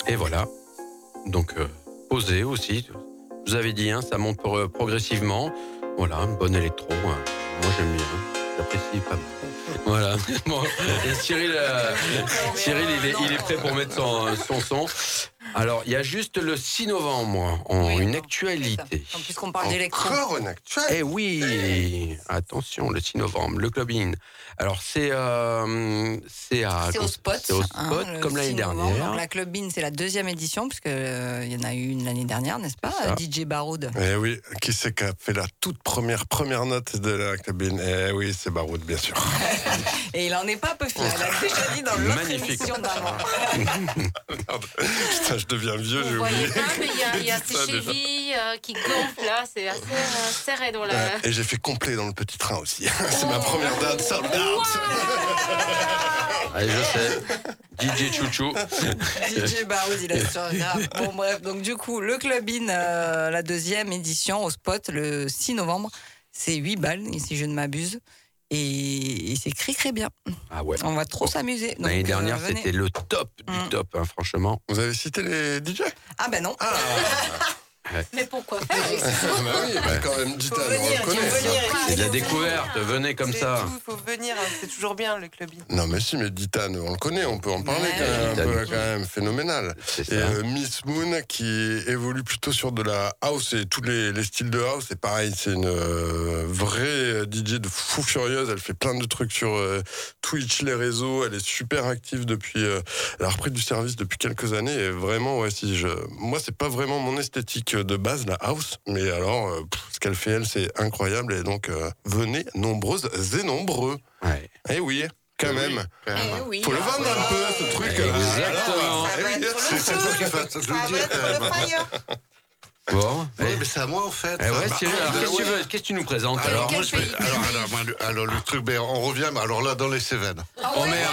Et voilà. Donc, posé aussi. Vous avez dit, ça monte progressivement. Voilà, un bon électro. Moi, j'aime bien. J'apprécie pas mal. Voilà. Bon. Et Cyril, il est prêt pour mettre son son. Alors, il y a juste le 6 novembre, une actualité. Puisqu'on parle d'électro. Encore une actualité. Eh oui, attention, le 6 novembre, le Club In. Alors, c'est au Spot. C'est au Spot, comme l'année dernière. Donc, la Club In, c'est la 2e édition, puisqu'il y en a eu une l'année dernière, n'est-ce pas, DJ Baroud? Eh oui, qui c'est qui a fait la toute première note de la cabine? Eh oui, c'est Baroud, bien sûr. Et il en est pas peu fier. Il a déjà dit dans l'autre émission d'avant. Putain, je deviens vieux, j'ai Vous voyez oublié. pas, mais il y a ses chevilles qui gonflent là, c'est assez serré dans la... Et j'ai fait complet dans le petit train aussi. C'est ma première date, sold out. Allez, je sais. DJ Chouchou. DJ Baroud, il a sur grave. Bon, bref, donc du coup, le Club In, la 2e édition au Spot, le 6 novembre, c'est 8 balles, si je ne m'abuse. Et c'est très bien. Ah ouais. On va trop s'amuser. Donc, L'année dernière, venez. c'était le top du top, franchement. Vous avez cité les DJ? Ah ben non. Mais pourquoi faire Bah oui, bah quand même, Gitane, on reconnaît. C'est de la découverte, venez comme ça. Il faut venir, c'est toujours bien le club. Non mais si, mais Gitane, on le connaît, on peut en parler Ouais, quand même, un Gitane peu, quand même, phénoménal. C'est Et ça. Miss Moon qui évolue plutôt sur de la house et tous les styles de house, c'est pareil, c'est une vraie DJ de fou furieuse, elle fait plein de trucs sur Twitch, les réseaux, elle est super active depuis, elle a repris du service depuis quelques années et vraiment, ouais, moi c'est pas vraiment mon esthétique de base, la house, mais alors, ce qu'elle fait elle, c'est incroyable et donc venez nombreuses et nombreux. Ouais. Eh oui, quand même. Oui. Faut le vendre un peu, ce truc. Exactement. C'est toi qui fais ça, je veux dire. Bon. Oui, mais c'est à moi en fait. Eh ouais, Cyril, alors, qu'est-ce que tu nous présentes alors? Moi, alors, le truc, ben, on revient, mais alors là, dans les Cévennes. Oh merde.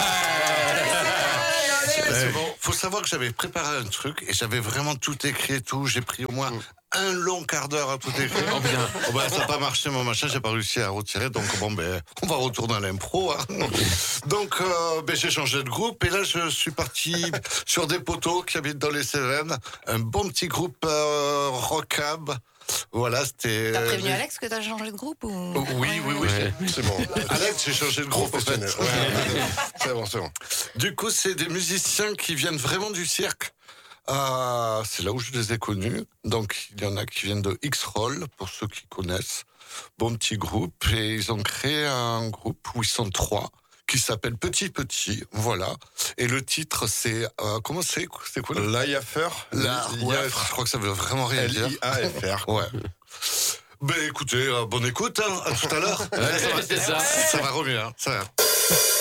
C'est bon. Faut savoir que j'avais préparé un truc et j'avais vraiment tout écrit et tout. J'ai pris au moins un long quart d'heure à tout écrire. Oh bien. Oh, ben, ça n'a pas marché, mon machin, j'ai pas réussi à retirer. Donc, bon, ben, on va retourner à l'impro. Hein. Donc, ben, j'ai changé de groupe et là, je suis parti sur des poteaux qui habitent dans les Cévennes. Un bon petit groupe rockab. Voilà, c'était. T'as prévenu Alex que t'as changé de groupe ou... Oui. Ouais. C'est bon. Alex, j'ai changé de groupe en fait. Professionnel. Ouais. C'est bon, c'est bon. Du coup, c'est des musiciens qui viennent vraiment du cirque. C'est là où je les ai connus. Donc, il y en a qui viennent de X-Roll, pour ceux qui connaissent. Bon petit groupe. Et ils ont créé un groupe où ils sont 3, qui s'appelle Petit Petit. Voilà. Et le titre, c'est... comment c'est quoi L'IAFR. je crois que ça veut vraiment rien dire. L-I-A-F-R. Ouais. Ben écoutez, bonne écoute. Hein. À tout à l'heure. Ouais, c'est ça. Ça va revenir. Ça va.